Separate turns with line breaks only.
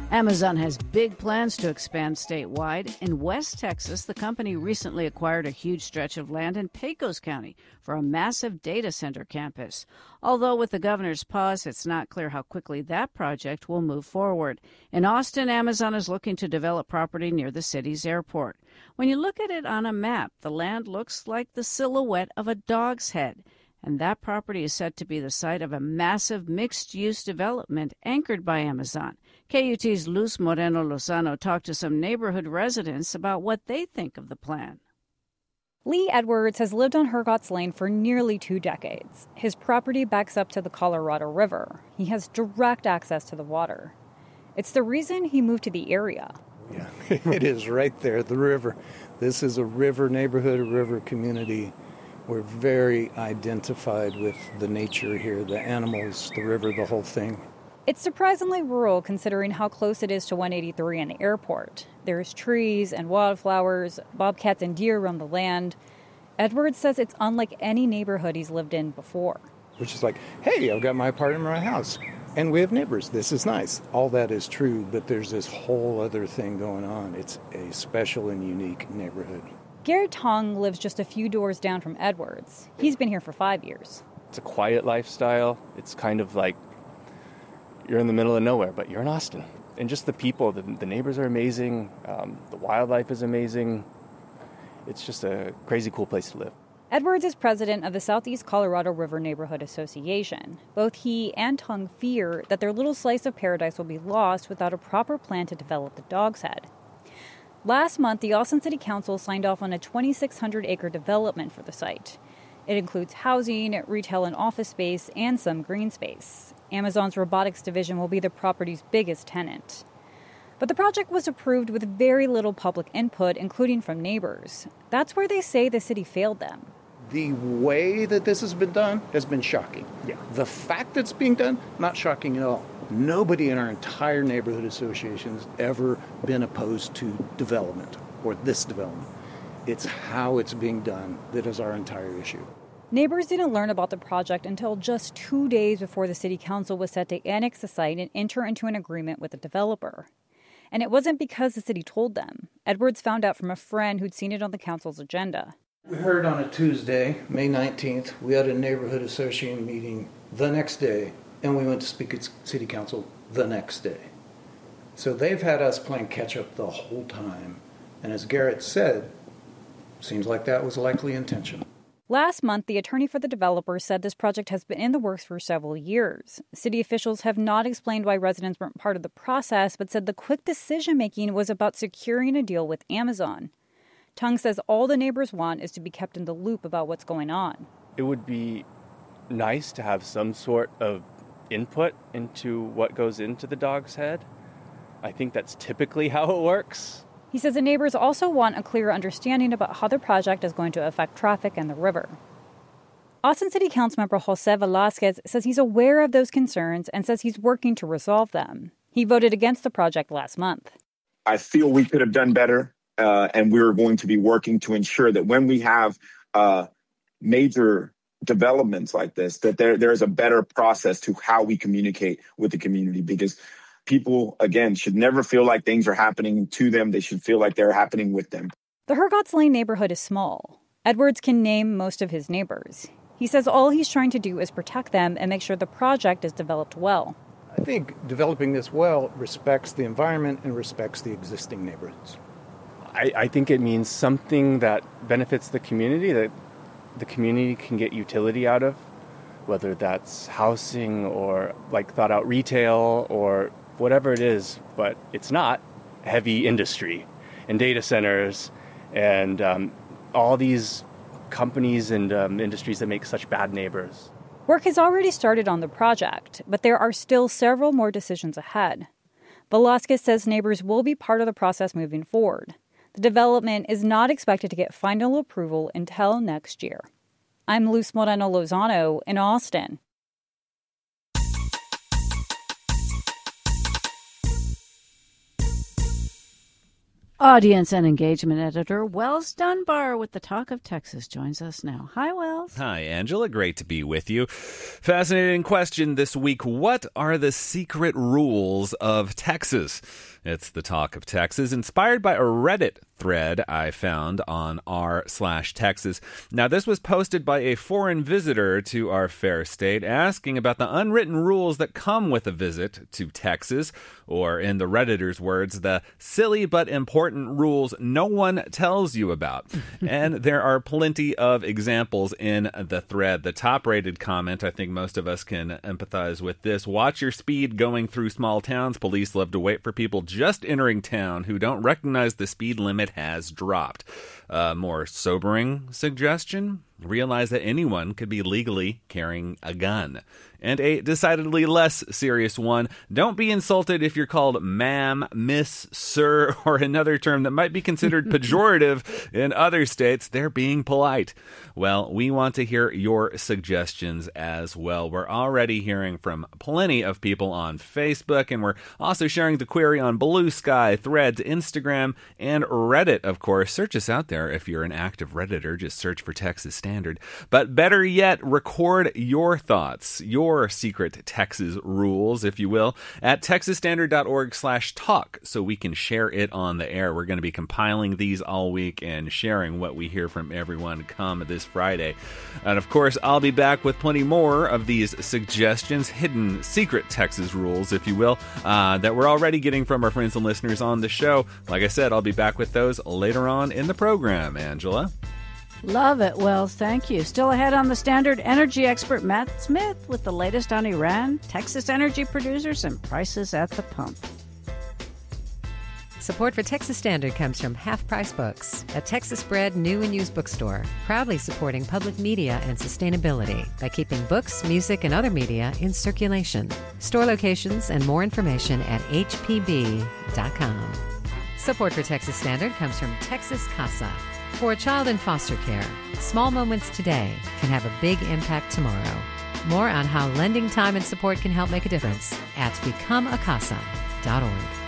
Amazon has big plans to expand statewide. In West Texas, the company recently acquired a huge stretch of land in Pecos County for a massive data center campus. Although with the governor's pause, it's not clear how quickly that project will move forward. In Austin, Amazon is looking to develop property near the city's airport. When you look at it on a map, the land looks like the silhouette of a dog's head. And that property is set to be the site of a massive mixed-use development anchored by Amazon. KUT's Luz Moreno Lozano talked to some neighborhood residents about what they think of the plan.
Lee Edwards has lived on Hergott's Lane for nearly 2 decades. His property backs up to the Colorado River. He has direct access to the water. It's the reason he moved to the area.
Yeah, it is right there, the river. This is a river neighborhood, a river community. We're very identified with the nature here, the animals, the river, the whole thing.
It's surprisingly rural considering how close it is to 183 and the airport. There's trees and wildflowers, bobcats and deer around the land. Edwards says it's unlike any neighborhood he's lived in before.
Which is like, hey, I've got my apartment in my house, and we have neighbors. This is nice. All that is true, but there's this whole other thing going on. It's a special and unique neighborhood.
Garrett Tong lives just a few doors down from Edwards. He's been here for 5 years.
It's a quiet lifestyle. It's kind of like you're in the middle of nowhere, but you're in Austin. And just the people, the neighbors are amazing. The wildlife is amazing. It's just a crazy cool place to live.
Edwards is president of the Southeast Colorado River Neighborhood Association. Both he and Tong fear that their little slice of paradise will be lost without a proper plan to develop the Dog's Head. Last month, the Austin City Council signed off on a 2,600-acre development for the site. It includes housing, retail and office space, and some green space. Amazon's robotics division will be the property's biggest tenant. But the project was approved with very little public input, including from neighbors. That's where they say the city failed them.
The way that this has been done has been shocking. Yeah. The fact that it's being done, not shocking at all. Nobody in our entire neighborhood association has ever been opposed to development or this development. It's how it's being done that is our entire issue.
Neighbors didn't learn about the project until just 2 days before the city council was set to annex the site and enter into an agreement with the developer. And it wasn't because the city told them. Edwards found out from a friend who'd seen it on the council's agenda.
We heard on a Tuesday, May 19th, we had a neighborhood association meeting the next day, and we went to speak at city council the next day. So they've had us playing catch up the whole time. And as Garrett said, seems like that was likely intentional.
Last month, the attorney for the developer said this project has been in the works for several years. City officials have not explained why residents weren't part of the process, but said the quick decision-making was about securing a deal with Amazon. Tung says all the neighbors want is to be kept in the loop about what's going on.
It would be nice to have some sort of input into what goes into the Dog's Head. I think that's typically how it works.
He says the neighbors also want a clearer understanding about how the project is going to affect traffic and the river. Austin City Councilmember Jose Velasquez says he's aware of those concerns and says he's working to resolve them. He voted against the project last month.
I feel we could have done better, and we're going to be working to ensure that when we have major developments like this, that there is a better process to how we communicate with the community, because people, again, should never feel like things are happening to them. They should feel like they're happening with them.
The Hergott's Lane neighborhood is small. Edwards can name most of his neighbors. He says all he's trying to do is protect them and make sure the project is developed well.
I think developing this well respects the environment and respects the existing neighborhoods.
I think it means something that benefits the community, that the community can get utility out of, whether that's housing or like thought out retail or whatever it is, but it's not heavy industry and data centers and all these companies and industries that make such bad neighbors.
Work has already started on the project, but there are still several more decisions ahead. Velasquez says neighbors will be part of the process moving forward. The development is not expected to get final approval until next year. I'm Luz Moreno Lozano in Austin.
Audience and engagement editor Wells Dunbar with the Talk of Texas joins us now. Hi, Wells.
Hi, Angela. Great to be with you. Fascinating question this week. What are the secret rules of Texas? It's the Talk of Texas, inspired by a Reddit thread I found on r/Texas. Now, this was posted by a foreign visitor to our fair state, asking about the unwritten rules that come with a visit to Texas, or in the Redditor's words, the silly but important rules no one tells you about. And there are plenty of examples in the thread. The top-rated comment, I think most of us can empathize with this. Watch your speed going through small towns. Police love to wait for people just entering town who don't recognize the speed limit has dropped. More sobering suggestion: realize that anyone could be legally carrying a gun. And a decidedly less serious one: don't be insulted if you're called ma'am, miss, sir, or another term that might be considered pejorative in other states. They're being polite. Well, we want to hear your suggestions as well. We're already hearing from plenty of people on Facebook, and we're also sharing the query on Blue Sky, Threads, Instagram, and Reddit, of course. Search us out there if you're an active Redditor. Just search for Texas Standard. But better yet, record your thoughts, your secret Texas rules, if you will, at texasstandard.org/talk so we can share it on the air. We're going to be compiling these all week and sharing what we hear from everyone come this Friday. And of course, I'll be back with plenty more of these suggestions, hidden secret Texas rules, if you will, that we're already getting from our friends and listeners on the show. Like I said, I'll be back with those later on in the program, Angela.
Love it, Wells. Thank you. Still ahead on the Standard, energy expert Matt Smith with the latest on Iran, Texas energy producers, and prices at the pump.
Support for Texas Standard comes from Half Price Books, a Texas-bred new and used bookstore, proudly supporting public media and sustainability by keeping books, music, and other media in circulation. Store locations and more information at hpb.com. Support for Texas Standard comes from Texas Casa. For a child in foster care, small moments today can have a big impact tomorrow. More on how lending time and support can help make a difference at becomeacasa.org.